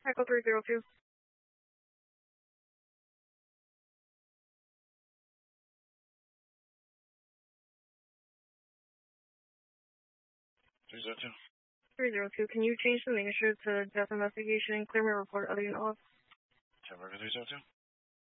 Echo 302. 302. 302. Can you change the nature to death investigation and clear my report other than off? 10 River 302.